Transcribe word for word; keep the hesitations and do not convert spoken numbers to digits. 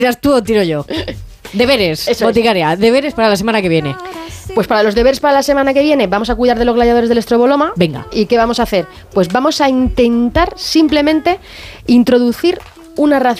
¿Tiras tú o tiro yo? Deberes, Eso es. boticaria, deberes para la semana que viene. Pues para los deberes para la semana que viene vamos a cuidar de los gladiadores del Estroboloma. Venga. ¿Y qué vamos a hacer? Pues vamos a intentar simplemente introducir una ración